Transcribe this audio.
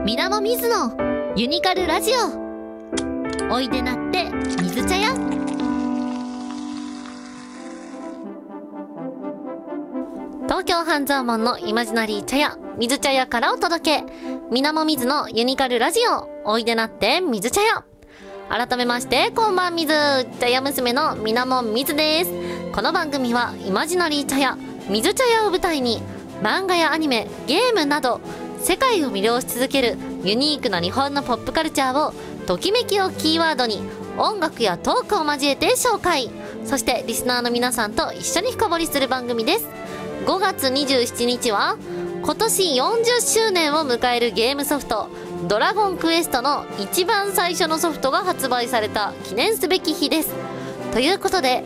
みなもみずのユニカルラジオ。おいでなって水茶屋。東京半蔵門のイマジナリー茶屋水茶屋からお届け、みなもみずのユニカルラジオ。おいでなって水茶屋。改めましてこんばんみず、茶屋娘のみなもみずです。この番組はイマジナリー茶屋水茶屋を舞台に、漫画やアニメ、ゲームなど世界を魅了し続けるユニークな日本のポップカルチャーをときめきをキーワードに音楽やトークを交えて紹介、そしてリスナーの皆さんと一緒に深掘りする番組です。5月27日は今年40周年を迎えるゲームソフトドラゴンクエストの一番最初のソフトが発売された記念すべき日です。ということで